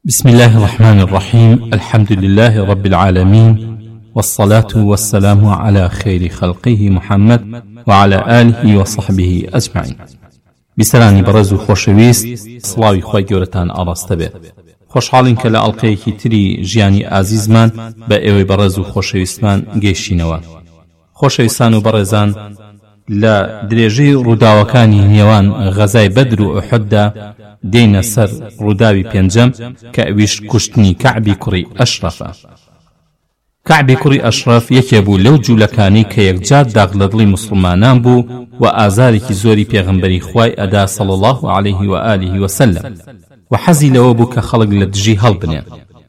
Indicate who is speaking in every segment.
Speaker 1: بسم الله الرحمن الرحيم. الحمد لله رب العالمين، والصلاة والسلام على خير خلقه محمد وعلى آله وصحبه أجمعين. بسرانی بەڕێز و خۆشەویست، سڵاوی خۆی گەورەتان ئاڕاستە بێت. خۆشحاڵین کە لە ئەڵقەیەکی تری ژیانی ئازیزمان بە ئێوەی بەڕێز و خۆشەویستمان گەیشتینەوە. خۆشەویستان و بەڕێزان، لە درێژەی ڕووداوەکانی نێوان غەزای بەدر و ئوحوددا دێنە سەر ڕووداوی پێنجەم کە ئەویش کوشتنی کەعبی کوڕی ئەشرەفە. کەعبی کوڕی ئەشرەف یەکێ بوو لەو جوولەکانی کە یەکجار داغ لە دڵی موسڵمانان بوو و ئازارێکی زۆری پێغەمبەری خوای ئەدا صلی الله عليه و آله وسلم، و حەزی لەوە بوو کە خەڵک لە دژی هەڵبنێن.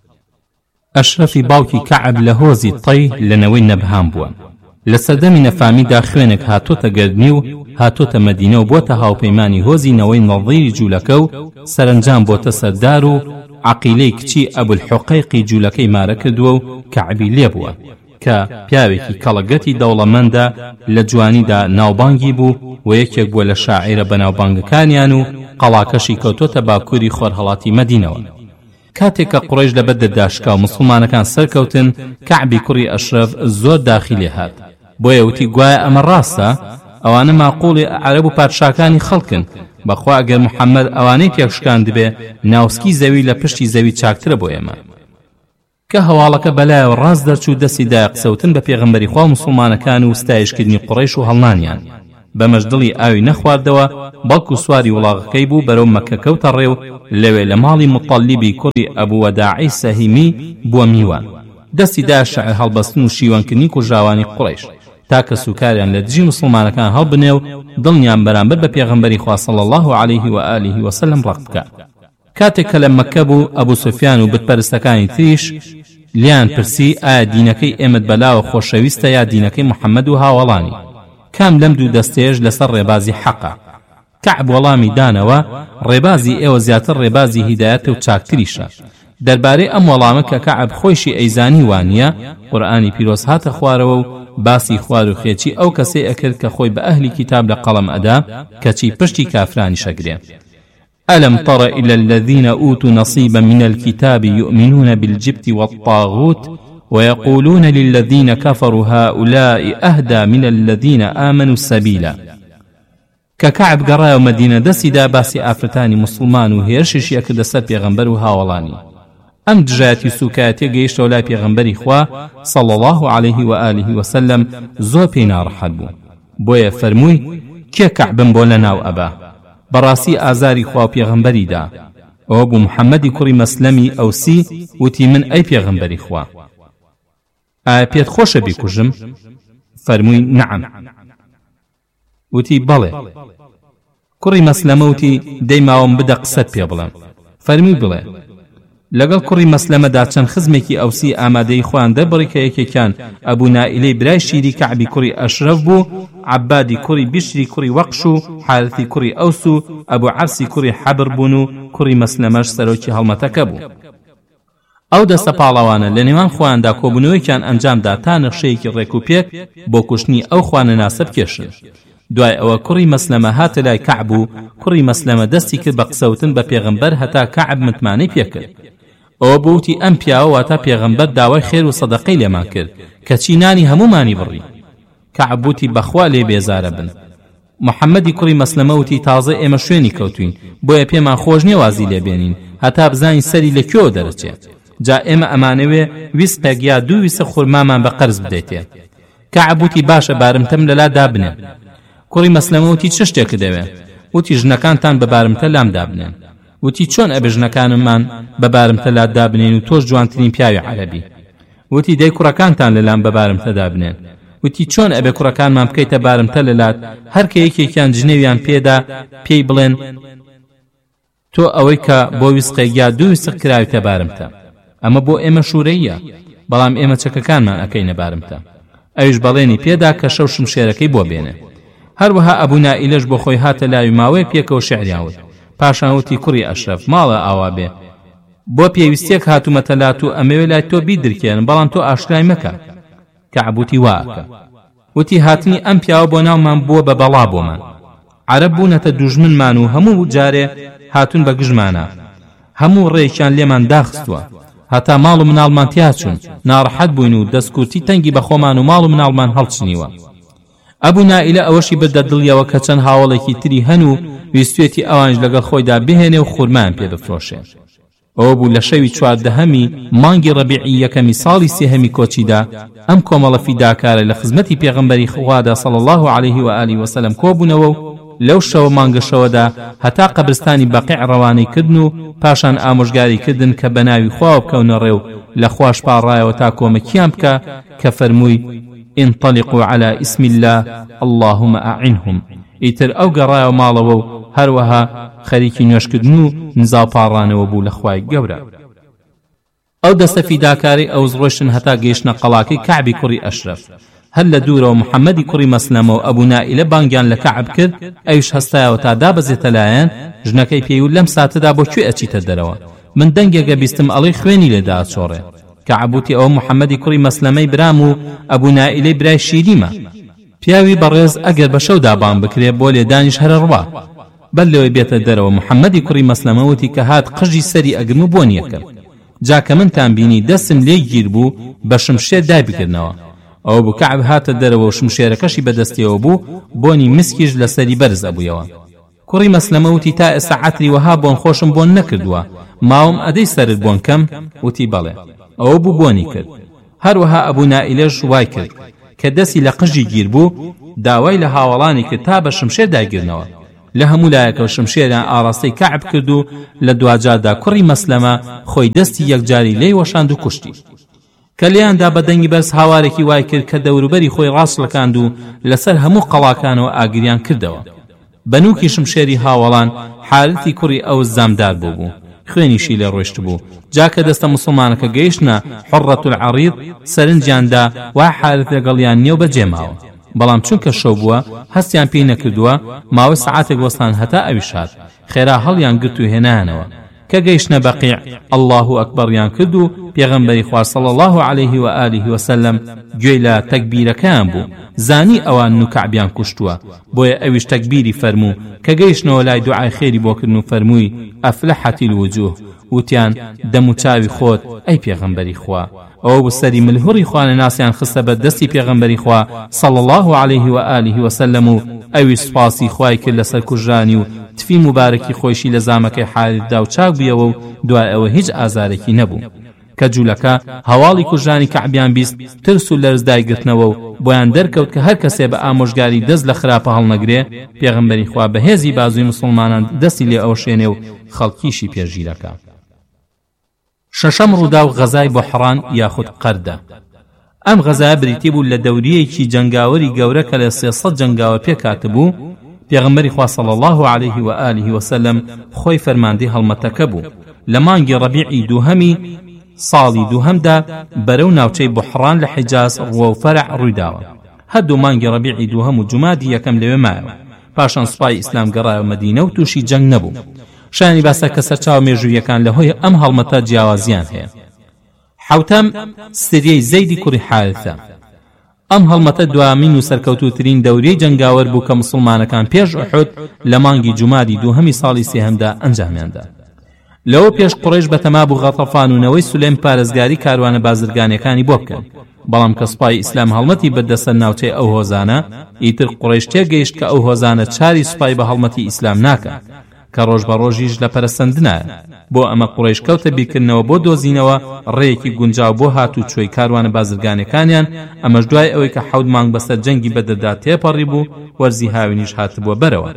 Speaker 1: ئەشرەفی باوکی کەعب لە هۆزی تەی لەنەوەی نەبهام بووە. لە سەردەمی نەفامیدا خوێنێک هاتۆتە گەردنی و هاتۆتە مەدینە و بۆتە هاوپەیمانی هۆزینەوەی نەڵدەیری جوولەکە و سەرنجام بۆتە سەردار و عەقیلەی کچی ئەبولحوقەیقی جوولەکەی مارە کردووە و کەعبی لێ بووە کە پیاوێکی کەڵەگەتی دەوڵەمەندە، لە جوانیدا ناوبانگی بوو و یەکێک بووە لە شاعیرە بەناوبانگەکانیان و قەڵاکەشی کەوتۆتە باکووری خۆرهەڵاتی مەدینەوە. کاتێک کە قوڕیش لە بەدەرداشکا و مسلمانەکان سەرکەوتن، کەعبی کوڕی ئەشرەف زۆر داخلی هات. بۆیە وتی گوایە ئەمە ڕاستە؟ ئەوانە ماقوڵی عەرەب و پادشاکانی خەڵکن، بەخوا ئەگەر محەممەد ئەوانەی تێکشکان دەبێ ناوسکی زەوی لە پشتی زەوی چاکترە بۆ ئێمە. کە هەواڵەکە بەلایەوە ڕاست دەرچوو، دەستی دایە قسەوتن بە پێغەمبەری خوا و مسلمانەکان و ستایشکردنی قوڕیش و هەڵنانیان. بەمەشدڵی ئاوی نەخواردەوە، بەڵکو سواری وڵاغەکەی بوو بەرەو مەکە کەوتە ڕێو. لەوێ لە ماڵی مطەلیبی کوڕی ئەبووەداعی سەهیمی بووە میوان. دەستی دایە شەعر هەڵبەستن و شیوانکردنی کوژاوانی قوڕیش تاکە سوکاریان لە دژی مسلمانەکان هەڵبنێ و دڵنیان بەرامبەر بە پێغەمبەری خوا صلی الله عليه و آله وسلم ڕق بکات. کاتێک کە لە مەکە بوو، ئەبوو سوفیان و بتپەرستەکانی تریش لیان پرسی ئایا دینەکەی ئێمەت بەلاوە خۆشەویستە یا دینەکەی محەممەد و هاوڵانی؟ کام لەم دوو دەستێژ لەسەر ڕێبازی حەقە؟ کەعب وەڵامی دانەوە، ڕێبازی ئێوە زیاتر ڕێبازی هیدایەتە و چاکتریشە. دەربارەی ئەم وەڵامە کە کەعب خۆیشی ئەیزانی وانیە، قورئانی پیرۆز هاتە خوارەوە و باسی خوار و خێچی ئەو کەسەی ئەکرد کە خۆی بە ئەهلی کتاب لە قەڵەم ئەدا کەچی پشتی کافرانی شەگرێ. ألم تر إلى الذين أوتوا نصيبا من الكتاب يؤمنون بالجبت والطاغوت ويقولون للذين كفروا هؤلاء أهدى من الذين آمنوا سبيلا. ككعب قراء مدينة دسدا باسي آفرتاني مسلمان وهيرشش يكد سر پیغمبر وهاولاني. ئەم دژایەتی سوکایەتێ گەیشتەوە لای پێغەمبەری خوا صلی الله عليه و آله وسلم، زۆر پێی ناڕەحەت بوو. بۆیە فەرمووی کێ کەعبم بۆ لەناو ئەبا؟ بەڕاستی ئازاری خوا و پێغەمبەریدا. ئەوە بوو محەممەدی کوڕی مەسلەمی ئەوسی، وتی من ئەی پێغەمبەری خوا، ئایا پێت خۆشە بیکوژم؟ فەرمووی نەعەم. وتی بەڵێ. کوڕی مەسلەمە وتی دەی ماوەم بدە قسەت پێ بڵێم. فەرمووی بڵێ. لەگەڵ کوڕی مەسلەمەدا چەند خزمێکی ئەوسی ئامادەی خۆیان دەبڕی کە یەکێکیان ئەبوو نائیلەی برای شیری کەعبی کوڕی ئەشرەف بوو، عەبادی کوڕی بیشری کوڕی وەقش و حارثی کوڕی ئەوس و ئەبوو عەرسی کوڕی حەبر بوون و کوڕی مەسلەمەش سەرۆکی هەڵمەتەکە بوو. ئەو دەستە پاڵەوانە لە نێوان خۆیاندا کۆبوونەوەیکیان ئەنجامدا تا نەخشەیەکی ڕێک و پێک بۆ کوشتنی ئەو خوانەناسە بکێشن. دوای ئەوە کوڕی مەسلەمە هاتە لای کەعب و کوڕی مەسلەمە دەستی کرد بە قسەوتن بە پێغەمبەر هەتا کەعب متمانەی پێکرد. ئەوە بوتی ئەم پیاوە واتە پێغەمبەر داوای خێر و سەدەقەی لێمان کرد کە چینانی هەمومانی بڕی. کەعب وتی بەخوا لێ بێزارە بن. محەممەدی کوڕی مەسلەمە وتی تازە ئێمە شوێنی کەوتوین، بۆیە پێمان خۆش نییە وازی لێبێنین هەتا بزانین سەری لەکوێوە دەرەچێت. جا ئێمە ئەمانەوێ ویست پێک یا دوو ویسە خورمامان بە قەرز بدەیتێ. کەعب وتی باشە، بارمتەم لەلا دابنێ. کوڕی مەسلەمە وتی چ شتێک دەوێ؟ وتی ژنەکانتان بە بارمتە لام دابنێن. وتی چۆن ئەبێ ژنەکانمان بە بارمتە لات دابنێن و تۆش جوانترین پیاوی عەرەبی؟ وتی دەی کوڕەکانتان لەلام بە بارمتە دابنێن. وتی چۆن ئەبێ کوڕەکانمان بکەیتە بارمتە لەلات، هەر کە یەکێکیان جنێویان پێدا پێی بڵێن تۆ ئەوەی کە بۆ ویسقێک یا دوو ویسق کراویتە بارمتە. ئەمە بۆ ئێمە شوورەیە، بەڵام ئێمە چەکەکانمان ئەکەینە بارمتە. ئەویش بەڵێنی پێدا کە شەو شمشێرەکەی بۆ بێنێ. هەروەها ئەبوو نائیلەش بۆ خۆی هاتە لای ماوەیە پێکەوە شێعریاوت. پاشان وتی کوڕی ئەشرەف ماڵە ئاوا بێ، بۆ پێویستێک هاتومەتە لات و ئەمەوێ لای تۆ بیدرکێن، بەڵام تۆ ئاشکرای مەکە. کەعب وتی واکە. وتی هاتنی ئەم پیاوە بۆ ناومان بووە بە بەڵا بۆمان. عەرەب بوونەتە دوژمنمان و هەموو جارێ هاتون بە گژمانە. هەموو ڕێیان لێمان داخستووە هەتا ماڵ و مناڵمان تیا چوون ناڕەحەت بووین و دەستکوتی تەنگی بە خۆمان و ماڵ و مناڵمان هەڵچنیوە ئەبوو نائیلە ئەوەشی بدە دڵیەوە کە چەند هاوڵێکی تری هەن و ویستوێتی ئەوانش لەگەڵ خۆیدا بهێنێ و خورمان پێ بفرۆشێ ئەوە بوو لە شەوی 14هەمی مانگی ڕەبیعی یەکەمی ساڵی سێهەمی کۆچیدا ئەم کۆمەڵە فیداکارە لە خزمەتی پێغەمبەری خوادا صلی الله عليه و آله وسلم کۆبوونەوە و لەو شەوە مانگەشەوەدا هەتا قەبرستانی بەقیع ڕەوانەی کردن و پاشان ئامۆژگاری کردن کە بە ناوی خوا بکەونە ڕێو لە خوش پاڕایەوە تا کۆمەکیان بکە کە فەرمووی انطلقوا على اسم الله اللهم أعنهم ئیتر ئەو گەڕایەوە ماڵەوە و هەروەها خەریکی نوێشکردن و نزاو پاڕانەوە بوو لە خوای گەورە ئەو دەستە فیداکاری ئەوز ڕۆشتن هەتا گەیشتنە قەڵاکەی کەعبی کوڕی ئەشرەف هەر لە دوورەوە محەممەدی کوڕی مەسلەمە و ئەبوو نائیلە بانگیان لە کەعب کرد ئەویش هەستایەوە تا دابەزێتە لایەن ژنەکەی پێی لەم ساتەدا بۆکوێ ئەچیتە دەرەوە من دەنگێکە بیستم ئەڵێ خوێنی لێدا ئەچۆڕێ کەعبوتی ئەوە محەممەدی کوڕی مەسلەمەی برام و ئەبوو نائیلەی برای شیریمە پیاوی بەڕێز ئەگەر بە شەودا بان بکرێ بۆ لێدانیش هەرە ڕوا بەر لەوەی بێتە دەرەوە محەممەدی کوڕی مەسلەمەوتی کە هات قژی سەری ئەگرم و بۆن یەکەم جاکە منتان بینی دەستم لێ گیر بوو بە شمشێر دابکردنەوە ئەوە بوو کەعب هاتە دەرەوە و شمشێرەکەشی بەدەستیەوە بوو بۆنی مسکیش لەسەری بەرز ئەبوویەوە کوڕی مەسلەمەوتی تا ئێستا عەتری وەها بۆن خۆشم بۆن نەکردووە ماوم ئەدەی سەرت بۆن کەم وتی بەڵێ ئەوە بوو بۆنی کرد هەروەها ئەبوو نائیلەش وای کرد کە دەستی لە قژی گیر بوو داوای لە هاوڵانی کرد تا بە شمشێر داگیرنەوە لە هەموو لایەکەوە شمشێریان ئاڕاستەی کەعب کرد و لە دوجاردا کوڕی مەسلەمە خۆی دەستی یەکجاری لێی وەشاند و کوشتی کە لێیاندا بە دەنگی بەرز هاوارێکی وای کرد کە دەوروبەری خۆی ڕاستڵەکاند و لەسەر هەموو قەڵاکانەوە ئاگریان کردەوە بەنووکی شمشێری هاوڵان حارثی کوڕی ئەو زامدار بوو خوێنیشی لێ ڕۆشت بوو جاکە دەستە مسلمانەکە گەیشتنە حڕەت العەریض سەرنجیاندا وا حارث لەگەڵیان نییە و بەجێماوە بەڵام چونکە شەو بووە هەستیان پێی نەکردووە ماوەی سەعاتێک وەستان هەتا ئەویش هات خێرا هەڵیان گرت و هێنانەوە کە گەیشتنە بەقیع الله ئەکبەریان کرد و پێغەمبەری خوا صلی الله عليه و آله وسلم گوێی لە تەکبیرەکەیان بوو زانی ئەوان و کەعبیان کوشتووە بۆیە ئەویش تەکبیری فەرموو کە گەیشتنەوە لای دوعای خێری بۆکردن و فەرمووی ئەفلەحەتی الوجوه وتیان دەم و چاوی خۆت ئەی پێغەمبەری خوا ئەوە بوو سەری ملهوڕی خوانە ناسیان خستە بە دەستی پێغەمبەری خوا صلی الله عليه و آله وسلم و ئەوی سوپاسی خوای کرد لەسەر کوژرانی و تفی مبارەکی خۆشی لە زامەکەی حارثدا و چاک بوویەوە و دوای ئەوە هیچ ئازارێکی نەبوو کە جوولەکە هەواڵی کوژرانی کەعبیان بیست ترس و لەرز دایگرتنەوە و بۆیان دەرکەوت کە هەر کەسێ بە ئامۆژگاری دەست لە خراپە هەڵنەگرێ پێغەمبەری خوا بەهێزی بازووی مسلمانان دەستی لێ ئەوشێنێ و خەڵکیشی پێشگیرەکە شەشەم ڕوودا و غەزای بوحران یاخود قەردە ئەم غەزایە بریتی بوو لە دەوریەکی جەنگاوەری گەورە کە لە 300 جەنگاوە پێکاتبوو پێغەمبەری خوا صلی الله عليه و آله وسلم خۆی فەرماندەی هەڵمەتەکە بوو لە مانگی ڕەبیعی دووهەمی ساڵی دووهەمدا بەرەو ناوچەی بوحران لە حیجاز ڕوە و فەرع ڕوویداوە هەردوو مانگی ڕەبیعی دووهەم و جومادی یەکەم لەوێ مایەوە پاشان سوپای ئیسلام گەڕایەوە مەدینە و تووشی جەنگ نەبوو شانی باسە کە سەرچاو مێژوویەکان لە هۆی ئەم هەڵمەتە جیاوازیان هەیە حوتەم سریەی زەیدی کوڕی حارثە ئەم هەڵمەتە دوامین و سەرکەوتووترین دەوریەی جەنگاوەر بوو کە مسلمانەکان پێش ئوحود لە مانگی جومادی دووهەمی ساڵی سێهەمدا ئەنجامیاندا لەوە پێش قوڕیش بەتەما بوو غەطەفان و نەوەی سولێم پارێزگاری کاروانە بازرگانیەکانی بۆ بکەن بەڵام کە سوپای ئیسلام هەڵمەتی بەدەسەر ناوچەی ئەو هۆزانە ئیتر قوڕیش تێگەیشت کە ئەو هۆزانە چاری سوپای بە هەڵمەتی ئیسلام ناکە کە ڕۆژ بە ڕۆژیش لە پەرەسەندنایە بۆ ئەمە قوڕیش کەوتە بیرکردنەوە بۆ دۆزینەوە ڕێیەکی گونجاو بۆ هاتوو چۆی کاروانە بازرگانەکانیان ئەمەش دوای ئەوەی کە 7 مانگ بەسەر جەنگی بەدەردا تێپەڕی بوو وەرزی هاوینیش هاتبووە بەرەوە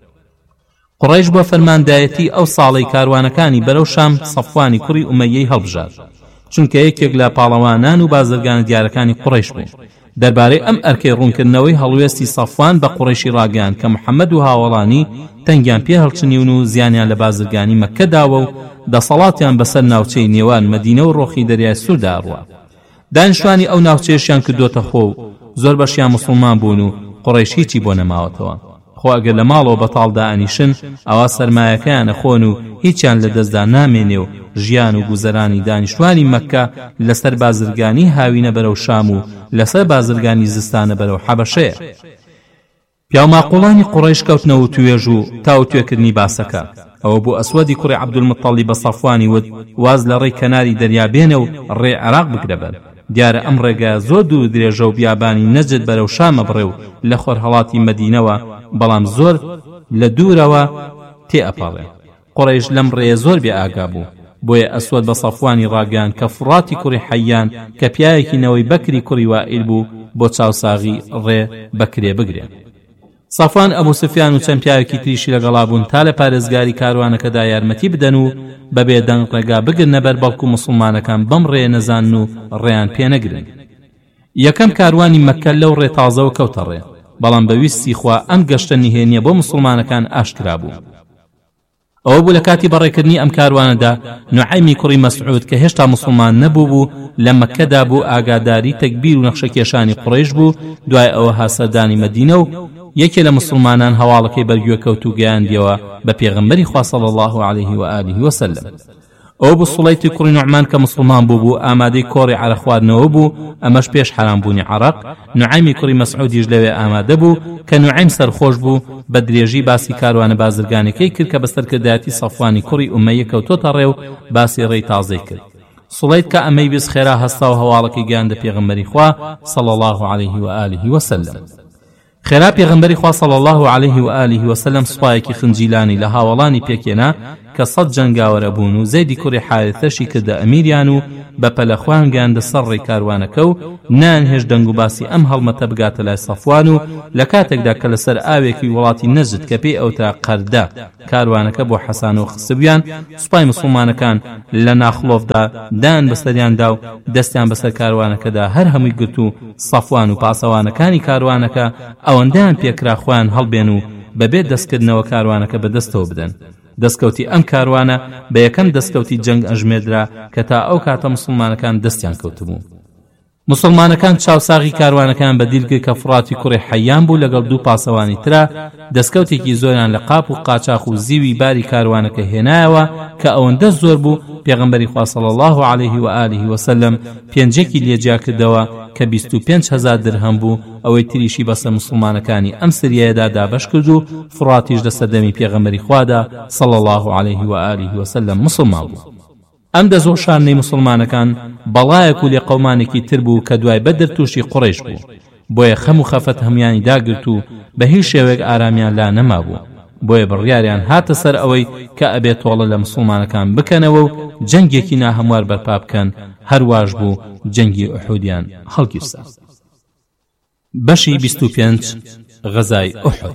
Speaker 1: قوڕیش بۆ فەرماندایەتی ئەو ساڵەی کاروانەکانی بەرەو شام سەفوانی کوڕی ئومەیەی هەڵبژار چونکە یەکێک لە پاڵەوانان و بازرگانە دیارەکانی قوڕیش بوو دەربارەی ئەم ئەرکەی ڕوونکردنەوەی هەڵوێستی سەفوان بە قوڕیشی ڕاگەیاند کە محەممەد و هاوڵانی تەنگیان پێ هەڵچنیون و زیانیان لە بازرگانی مەککە داوە و دەسەڵاتیان بەسەر ناوچەی نێوان مەدینە و ڕۆخی دەریای سووردا ڕوە دانیشتوانی ئەو ناوچەیەشیان کردوتە خۆ و زۆر بەشیان مسلمان بوون و قوڕیش هیچی بۆ نەماوەتەوە خۆ ئەگەر لە ماڵەوە بەتاڵدا ئەنیشن ئەوە سەرمایەکەیانە خۆن و هیچیان لە دەستدا نامێنێ و ژیان و گوزەرانی دانیشتوانی مەککە لەسەر بازرگانی هاوینە بەرەو شام و لەسەر بازرگانی زستانە بەرەو حەبەشەیە پیاماقوڵانی قوڕیش کەوتنەوە توێژ و تاوتوێکردنی باسەکە ئەوە بۆ ئەسوەدی کوڕی عەبدولمەطەلیب بە سەفوانی وت واز لە ڕێی کەناری دەریا بێنە و ڕێ عێراق بگرە بەر. دیارە ئەم ڕێگە زۆر دوور درێژە و بیابانی نەجد بەرەو شامە بڕێ و لە خۆرهەڵاتی مەدینەوە، بەڵام زۆر لە دوورەوە تێئەپەڕێ. قوڕەیش لەم ڕێیە زۆر بێ ئاگا بوو، بۆیە ئەسوەد بە سەفوانی ڕاگەیان کە فڕاتی کوڕی حەیان کە پیاوێکی نەوەی بەکری کوڕی وائیل بوو بۆ چاوساغی ڕێ بەکرێ بگرێ. سەفوان ئەبوو سفیان و چەند پیاوێکی تریشی لەگەڵا بوون تا لە پارێزگاری کاروانەکەدا یارمەتی بدەن و بەبێ دەنگ ڕێگا بگرن نەبەر بەڵکو موسڵمانەکان بەم ڕێ نەزانن و ڕێیان پێ نەگرن. یەکەم کاروانی مەککە لەو ڕێ تازەوە کەوتە ڕێ، بەڵام بەویستی خوا ئەم گەشتە نهێنیە بۆ موسڵمانەکان ئاشکرا بوو. ئەوە بوو لە کاتی بەڕێکردنی ئەم کاروانەدا نوعایمی کوڕی مەسعود کە هێشتا موسڵمان نەبوو بوو لە مەککەدا بوو ئاگاداری تەکبیر و نەخشەکێشانی قوڕەیش بوو. دوای ئەوە هاسەردانی مەدینە و یەکێ لە مسلمانان هەواڵەکەی بەرگوێ کەوت و گەیاندیەوە بە پێغەمبەری خوا صلی الله عليه و آله وسلم. ئەو بوو سوڵەیتی کوڕی نوعمان کە مسلمان بوو ئامادەی کۆڕی عەرە خواردنەوە بوو، ئەمەش پێش حرام بوونی عەرەق. نوعایمی کوڕی مەسعودیش لەوێ ئامادە بوو کە نوعایم سەرخۆش بوو، بە درێژی باسی کاروانە بازرگانەکەی کرد کە بە سەرکردایەتی سەفوانی کوڕی ئومەیە کەوتۆتە ڕێ و باسی ڕێی تازەی کرد. سوڵەیت کە ئەمەی بیست خێرا هەستا و هەواڵەکەی گەیاندە پێغەمبەری خوا صلی الله عليه و آله وسلم. خێرا پێغەمبەری خوا صلی الله عليه و آله وسلم سوپایەکی خنجیلانی لە هاوڵانی پێکێنا کە 100 جەنگاوەرە بوون و زەیدی کوڕی حارثەشی کردە ئەمیریان و بە پەلەخوان گەیاندە سەر ڕێی کاروانەکە و نانهێش دەنگ و باسی ئەم هەڵمەتە بگاتە لای سەفوان و لە کاتێکدا کە لەسەر ئاوێکی وڵاتی نەجد کە پێی ئەوترا قەردە کاروانەکە بۆ حەسان و خسبیان، سوپای مسلمانەکان لە ناخلۆفدا دان بەسەریاندا و دەستیان بەسەر کاروانەکەدا هەر هەمووی گرت و سەفوان و پاسەوانەکانی کاروانەکە ئەوەندەیان پێکرا خۆیان هەڵبێن و بەبێ دەستکردنەوە کاروانەکە بەدەستەوە بدەن. دەستکەوتی ئەم کاروانە بە یەکەم دەستکەوتی جەنگ ئەژمێدرا کە تا ئەو کاتە مسلمانەکان دەستیان کەوتبوو. مسلمانەکان چاوساغی کاروانەکان بەدیلگرت کە فڕاتی کوڕی حەیان بوو لەگەڵ دوو پاسەوانی ترا. دەستکەوتێکی زۆریان لە قاپ و قاچاق و زیوی باری کاروانەکە هێنایەوە کە ئەوەندە زۆر بوو پێغەمبەری خوا صلی الله عليه و آله وسلم پێنجێکی لێجیا کردەوە کە 25,000 درهم بوو. ئەوەی تریشی بەسەر مسلمانەکانی ئەم سریایەدا دابەش کرد و فڕاتیش لە سەردەمی پێغەمبەری خوادا صلی الله عليه و آله وسلم مسلمان بوو. ئەم دەزۆشانەی مسلمانەکان بەڵایەک و لێ قەومانێکی تر بوو کە دوای بەدر تووشی قوڕیش بوو، بۆیە خەم و خەفەت هەمویانی داگرت و بە هیچ شێوەیەک ئارامیان لا نەما بوو. بۆیە بڕیاریان هاتە سەر ئەوەی کە ئەبێت تۆڵە لە مسلمانەکان بکەنەوە و جەنگێکی ناهەموار بەرپا بکەن. هەرواش بوو جەنگی ئوحودیان هەڵگیرسا. بەشی 25 غەزای ئوحود.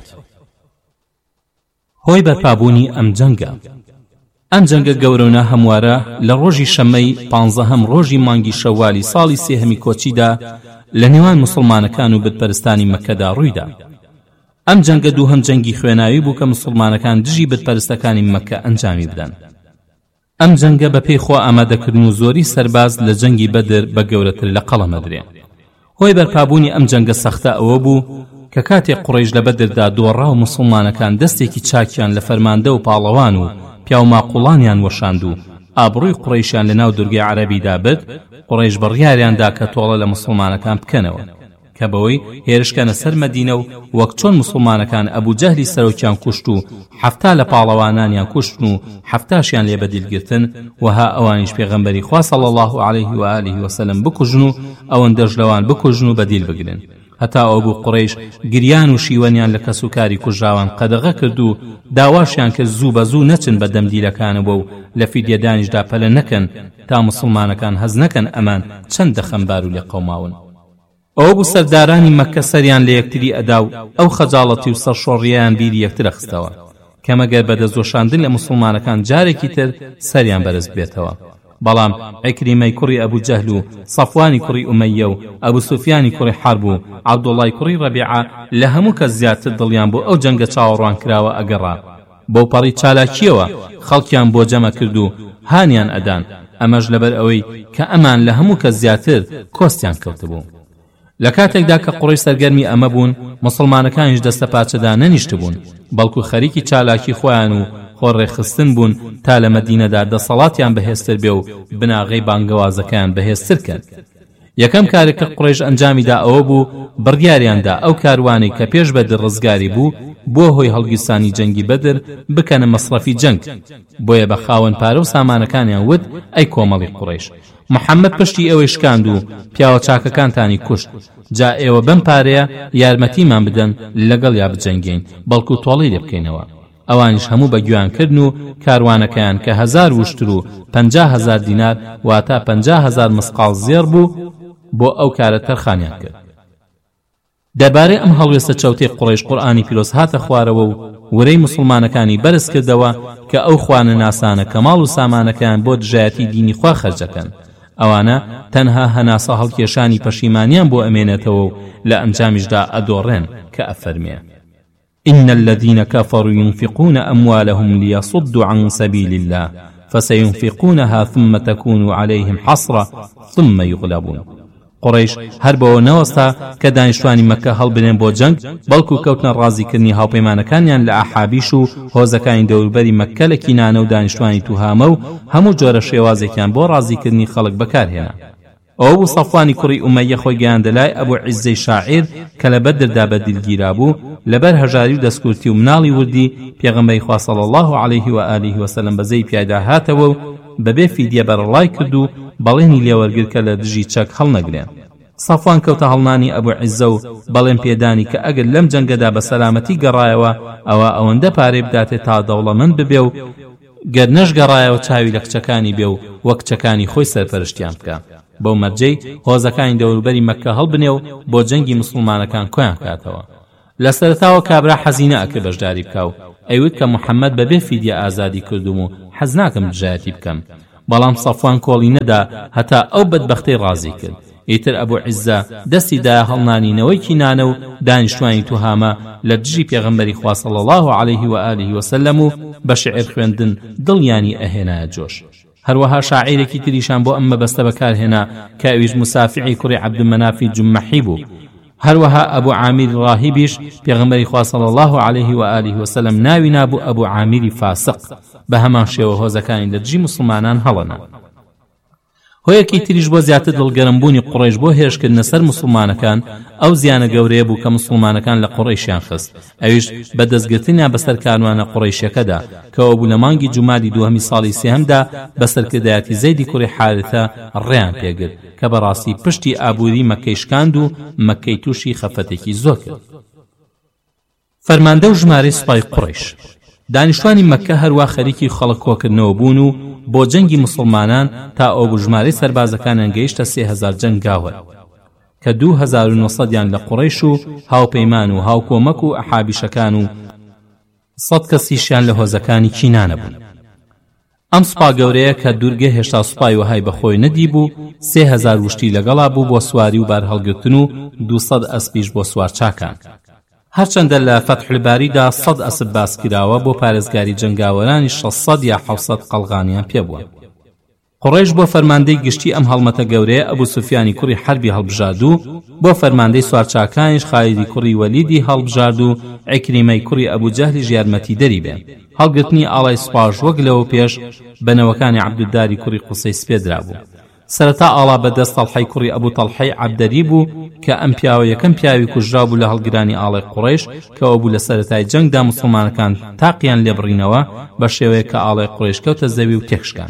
Speaker 1: هۆی بەرپابوونی ئەم جەنگە. ئەم جەنگە گەورەونە هەموارە لە ڕۆژی شەمەی 15هەم ڕۆژی مانگی شەوالی ساڵی سێهەمی کۆچیدا لە نێوان مسلمانەکان و بتپەرستانی مەککەدا ڕوویدا. ئەم جەنگە دووهەم جەنگی خوێناوی بوو کە مسلمانەکان دژی بتپەرستەکانی مەککە ئەنجامی بدەن. ئەم جەنگە بەپێی خۆ ئامادەکردن و زۆری سەرباز لە جەنگی بەدر بە گەورەتر لە قەڵەمەدرێ. هۆی بەرپابوونی ئەم جەنگە سەختە ئەوە بوو کە کاتێک قوڕیش لە بەدردا دۆڕا و مسلمانەکان دەستێکی چاکیان لە فەرماندە و پاڵەوان و پیاو ماقوڵانیان وەشاند و ئابڕووی قوڕیشیان لە ناو دورگەی عەرەبیدا برد. قوڕیش بڕیاریاندا کە تۆڵە لە مسلمانەکان بکەنەوە کە بەوەی هێرشکەنە سەر مەدینە و وەک چۆن مسلمانەکان ئەبوو جەهلی سەرۆکیان کوشت و 70 لە پاڵەوانانیان کوشتن و 70شیان لێ بەدیلگرتن، وها ئەوانیش پێغەمبەری خوا صلی الله عليه و آله وسلم بکوژن و ئەوەندەش لەوان بکوژن و بەدیل بگرن. هەتا ئەو بوو قوڕیش گریان و شیوەنیان لە کەسوکاری کوژراوان قەدەغە کرد و داواشیان کرد زوو بە زوو نەچن بە دەمدیلەکانەوە و لە فیدیەدانیشدا پەلە نەکەن تا مسلمانەکان هەز نەکەن ئەمان چەندە خەمبار و لێ قەوماون. ئەو بوو سەردارانی مەککە سەریان لە یەکتری ئەدا و ئەو خەجاڵەتی و سەرشۆڕیان بیری یەکترە خستەوە کە مەگەر بەدەستۆشاندن لە مسلمانەکان جارێکی تر سەریان بەرز بێتەوە. بەڵام عیکریمەی کوڕی ئەبوو جەهل و سەفوانی کوڕی ئومەیە و ئەبوو سوفیانی کوڕی حەرب و عەبدوڵڵای کوڕی ڕەبیعە لە هەموو کەس زیاتر دڵیان بۆ ئەو جەنگە چاوەڕوان کراوە ئەگەڕا. بۆ پەڕی چالاکیەوە خەڵکیان بۆ جەمە کرد و هانیان ئەدان، ئەمەش لەبەر ئەوەی کە ئەمان لە هەموو کەس زیاتر کۆستیان کەوتبوو. لە کاتێکدا کە قوڕیش سەرگەرمی ئەمە بوون، مسلمانەکانیش دەستە پاچەدا نەنیشت بوون، بەڵکو خەریکی چالاکی خۆیان و خۆڕێخستن بوون تا لە مەدینەدا دەسەڵاتیان بەهێزتر بێ و بناغەی بانگەوازەکان بەهێزتر کرد. یەکەم کارێک کە قوڕیش ئەنجامیدا ئەوە بوو بڕیاریاندا ئەو کاروانەی کە پێش بەدر ڕزگاری بوو بۆ هۆی هەڵگیرسانی جەنگی بەدر بکەنە مەصرەفی جەنگ. بۆیە بە خاوەن پارە و سامانەکانیان وت ئەی کۆمەڵی قوڕیش، محەممەد پشتی ئەوەی شکاند و پیاوە چاکەکانتانی کوشت، جا ئێوە بەم پارەیە یارمەتیمان بدەن لەگەڵ یا بجەنگین بەڵکو تۆڵی لێ بکەینەوە. ئەوانیش هەموو بە گویانکردن و کاروانەکەیان کە 1000 وشتر و 50,000 دینار واتە 50,000 مسقال زێر بوو بۆ ئەو کارە تەرخانیان کرد. دەربارەی ئەم هەڵوێستە چەوتەی قوڕیش قورئانی پیرۆز هاتە خوارەوە و وەرەی مسلمانەکانی بەرز کردەوە کە ئەو خوانە ناسانە کەماڵ و سامانەکەیان بۆ دژایەتی دینی خوا خەرجەکەن. ئەوانە تەنها هەناسە هەڵکێشانی پەشیمانیان بۆ ئەمێنێتەوە و لە ئەنجامیشدا ئەدۆڕێن کە ئەفەرمێ إن الذين كفروا ينفقون أموالهم ليصدوا عن سبيل الله فسينفقونها ثم تكون عليهم حسرة ثم يغلبون. قڕیش هەر بەوە نەوەستا کە دانیشتوانی مەکە هەڵبنێن بۆ جەنگ، بەڵکو کەوتنە ڕازیکردنی هاوپەیمانەکانیان لە ئەحابیش و هۆزەکانی دەوروبەری مەککە لە کینانە و دانیشتوانی توهامە و هەموو جۆرە شێوازێکیان بۆ ڕازیکردنی خەڵک بەکارهێنا. ئەو بوو سەفوانی کوڕی ئومەیە خۆی گەیاندە لای ئەبوو عیزەی شاعیر کە لە بەدردا بەدیلگیرا بوو لەبەر هەژاری و دەستکورتی و مناڵی وردی پێغەمبەری خوا صلی الله عليه و آله وسلم بەزەی پیادا هاتەوە و بەبێ فیدیە بەرەڵای کرد و بەڵێنی لێوەرگر کە لە دژی چەک هەڵنەگرێن. سەفوان کەوتە هەڵنانی ئەبوو عیزە و بەڵێن پێدانی کە ئەگەر لەم جەنگەدا بە سەلامەتی گەڕایەوە ئەوە ئەوەندە پارەی بداتێت تا دەوڵەمەند ببێ و گەر نەشگەڕایەوە چاوی لە کچەکانی بێ و وەک کچەکانی خۆی سەرپەرشتیان بکە. بەو مەرجەی هۆزەکانی دەوروبەری مەککە هەڵبنێ و بۆ جەنگی مسلمانەکان کۆیان کاتەوە. لە سەرەتاوە کابرا حەزینە ئەکرد بەشداری بکە و ئەیوت کە محەممەد بەبێ فیدیە ئازادی کردوم و حەز ناکەم دژایەتی بکەم. بەڵام سەفوان کۆڵی نەدا هەتا ئەو بەدبەختەی ڕازی کرد. ئیتر ئەبوو عیزە دەستی دایە هەڵنانینەوەی کینانە و دانیشتوانی توهامە لە دژی پێغەمبەری خوا صلی الله عليه و آله وسلم و بە شعر خوێندن دڵیانی ئەهێنایە جۆش. هەروەها شاعیرێکی تریشان بۆ ئەمە بەستە بەکارهێنا کە ئەویش مسافعی کوڕی عەبدولمەنافی جومەحی بوو. هەروەها ئەبوو عامیر ڕاهیبیش پێغەمبەری خوا صلی الله عليه و آله وسلم ناوی نابوو ئەبوو عامیری فاسق. بە هەمان شێوە هۆزەکانی لە دژی مسلمانان هەڵەنا. هۆیەکی تریش بۆ زیاتر دڵگەرمبوونی قوڕیش بۆ هێرشکردنە سەر مسلمانەکان ئەو زیانە گەورەیە بوو کە مسلمانەکان لە قوڕیشیان خست. ئەویش بە دەستگرتنیان بەسەر کاروانە قوڕیشەکەدا کەەوە بوو لە مانگی جومادی دووهەمی ساڵی سێهەمدا بەسەرکردایەتی زەیدی کوڕی حارثە ڕێیان پێگرت کە بەڕاستی پشتی ئابووری مەکەی شکاند و مەکەی تووشی خەفەتێکی زۆر کرد. فەرماندە و ژمارەی سوپای قوڕیش دانیشتوانی مەککە هەروە خەریکی خەڵک کۆکردنەوە بوون و بۆ جەنگی مسلمانان تا ئەو بژمارەی سەربازەکانیان گەیشتە 3000 جەنگاوە کە 2900یان لە قوڕیش و هاوپەیمان و هاوکۆمەک و ئەحابیشەکان و 100 کەسیشیان لە هۆزەکانی کینانە بوون. ئەم سوپا گەورەیە کە دوورگە هێشتا سوپای وهای بەخۆی نەدی بوو 3000 وشتی لەگەڵا بوو بۆ سواری و بار هەڵگرتن و 200 ئەسپیش بۆ سوار چاکان. هەرچەندە لە فەتح الباریدا 100 ئەسب باس کراوە بۆ پارێزگاری جەنگاوەرانی 600 یا 700 قەڵغانیان پێبووە. قوڕیش بۆ فەرماندەی گشتی ئەم هەڵمەتە گەورەیە ئەبوو سوفیانی کوڕی حەربی هەڵبژارد و بۆ فەرماندەی سوارچاکانیش خالidی کوڕی وەلیدی هەڵبژارد و عیکریمەی کوڕی ئەبوو جەهلیش یارمەتی دەری بێ. هەڵگرتنی ئاڵای سوپاش وەک لەوە پێش بەنەوەکانی عەبدولداری کوڕی قوسەی سپێدرا بوو. سەرەتا ئاڵا بەدەست تەڵحەی کوڕی ئەبوو تەڵحەی عەبدەری بوو کە ئەم پیاوە یەکەم پیاوی کوژرا بوو لە هەڵگرانی ئاڵای قوڕیش کەەوە بوو لە سەرەتای جەنگدا مسلمانەکان تاقییان لێبڕینەوە بە شێوەیە کە ئاڵای قوڕیش کەوتە زەوی و تێکشکان.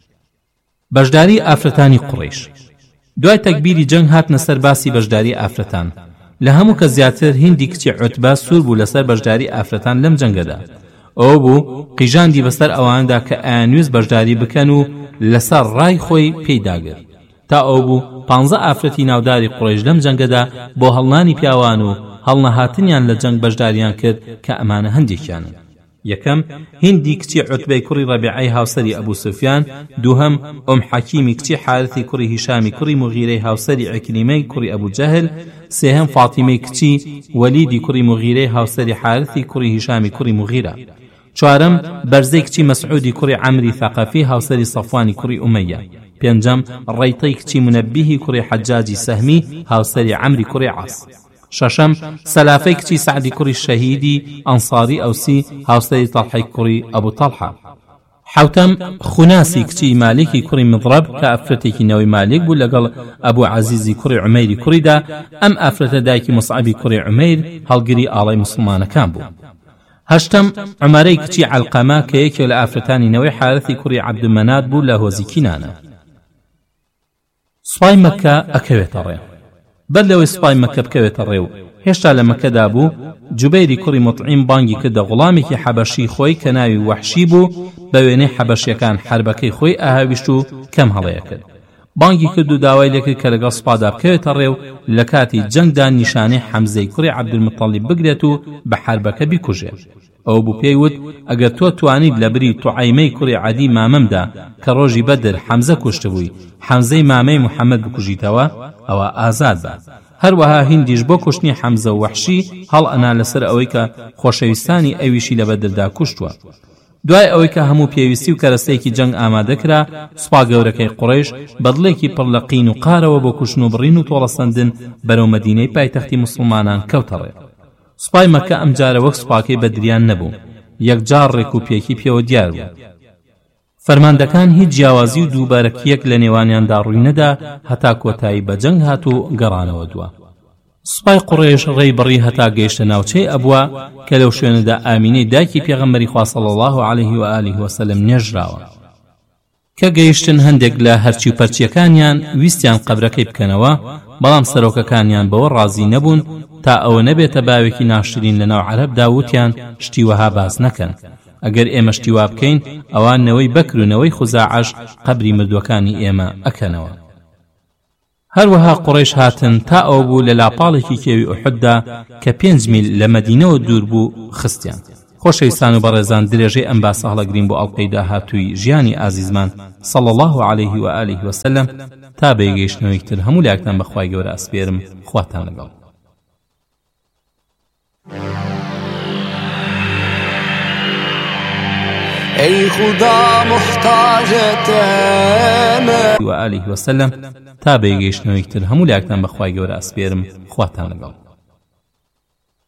Speaker 1: بەشداری ئافرەتانی قوڕیش دوای تەکبیری جەنگ هاتنە سەر باسی بەشداری ئافرەتان. لە هەموو کە زیاتر هیندی کچی عوتبە سوور بوو لەسەر بەشداری ئافرەتان لەم جەنگەدا. ئەوە بوو قیژاندی بەسەر ئەواندا کە ئایانویست بەشداری بکەن و لەسەر ڕای خۆی پێیداگرت تا ئەو بوو 15 ئافرەتی ناوداری قوڕیش لەم جەنگەدا بۆ هەڵنانی پیاوان و هەڵنەهاتنیان لە جەنگ بەشداریان کرد کە ئەمانە هەندێکیانن. یەکەم هیندی کچی عوتبەی کوڕی ڕەبیعەی هاوسەری ئەبوو سوفیان، دووهەم حەکیمی کچی حارثی کوڕی هیشامی کوڕی مغیرەی هاوسەری عیکریمەی کوڕی ئەبوو جەهل، سێهەم فاتیمەی کچی وەلیدی کوڕی مغیرەی هاوسەری حارثی کوڕی هیشامی کوڕی مغیرە، چوارەم بەرزەی کچی مەسعودی کوڕی عەمری ثەقەفی هاوسەری سەفوانی کوڕی ئومەیە، پێنجەم ڕەیتەی کچی منەبیهی کوڕی حەجاجی سەهمی هاوسەری عەمری کوڕی عاص، شەشەم سەلافەی کچی سعدی کوڕی شەهیدی ئەنساری ئەوسی هاوسەری تەڵحەی کوڕی ئەبوو تەڵحە، حوتەم خوناسی کچی مالیکی کوڕی مضرب کە ئافرەتێکی نەوەی مالک بوو لەگەڵ ئەبوو عەزیزی کوڕی عومەیری کوڕیدا ئەم ئافرەتە دایکی مصعبی کوڕی عومەیر هەڵگری ئاڵای مسلمانەکان بوو. هەشتم عومەرەی کچی عەلقەمە کە یەکێک لە ئافرەتانی نەوەی حارثی کوڕی عەبدومەنات بوو لە هۆزی کینانە. سوپای مەککە ئەکەوێتە ڕێ. بەر لەوەی سوپای مەککە بکەوێتە ڕێ و هێشتا لە مەکەدا بوو، جوبەیری کوڕی مطعیم بانگی کردە غوڵامێکی حەبەشی خۆی کە ناوی وەحشی بوو بە وێنەی حەبەشیەکان حربەکەی خۆی ئاهاویشت و کەم هەڵەیە کرد. بانگی کرد و داوای لێکرد کە لەگەڵ سوپادا بکەوێتە ڕێ و لە کاتی جەنگدا نیشانەی حەمزەی کوڕی عەبدولمەطەلیب بگرێت و بە حربەکە بیکوژێت. ئەو بوو پێی وت ئەگەر تۆ توانیت لە بری توعەیمەی کوڕی عەدی مامەمدا کە ڕۆژی بەدر حەمزە کوشتبووی حەمزەی مامەی موحەممەد بکوژیتەوە ئەوە ئازاد بە. هەروەها هیندیش بۆ کوشتنی حەمزە و وەحشی هەڵ ئەنا لەسەر ئەوەی کە خۆشەویستانی ئەویشی لە بەدردا کوشتووە. دوای ئەوەی کە هەموو پێویستی و کەرەستەیەکی جەنگ ئامادەکرا، سوپا گەورەکەی قوڕەیش بەدڵێکی پڕ لە قین و قارەوە بۆ کوشتن و بڕین و تۆڵەسەندن بەرەو مەدینەی پایتەختی مسلمانان کەوتە ڕێ. سوپای مەککە ئەمجارە وەک سوپاکەی بەدریان نەبوو، یەکجار ڕێک و پێکی پێوە دیار بوو. فەرماندەکان هیچ جیاوازی و دووبارەکیەک لە نێوانیاندا ڕووی نەدا هەتا کۆتایی بە جەنگ هات و گەڕانەوە دووە. سوپای قوڕێش ڕێی بڕی هەتا گەیشتە ناوچەی ئەبووە کە لەو شوێنەدا ئامینەی دایکی پێغەمبەری خوا صلی الله علیه و آله وسلم نێژراوە. کە گەیشتن هەندێک لە هەرچی و پەرچیەکانیان ویستیان قەبرەکەی بکەنەوە، بەڵام سەرۆکەکانیان بەوە ڕازی نەبوون تا ئەوە نەبێتە باوێکی ناشرین لە ناو عەرەبدا وتیان شتی وەها باس نەکەن. ئەگەر ئێمە شتی وا بکەین ئەوان نەوەی بەکر و نەوەی خوزاعەش قەبری مردووەکانی ئێمە ئەکەنەوە. هەروەها قوڕیش هاتن تا ئەو بوو لە لاپاڵێکی کێوی ئوحوددا کە 5 میل لە مەدینەوە دوور بوو خستیان. خۆشەویستان و بەڕێزان، درێژەی ئەم باسە هەڵەگرین بۆ ئەڵقەی داهاتووی ژیانی ئازیزمان صلی الله علیه و آله وسلم تا بەیگەیشتنەوەی تر هەموو لایەکتان بەخوای گەورە ئەسپێرم. خواتان لەگەڵ.
Speaker 2: ای خدا محتاجتم
Speaker 1: و آله وسلم تا بەیگەیشتنەوەی تر هەموو لایەکتان بەخوای گەورە ئەسپێرم. خواتان لەگەڵ.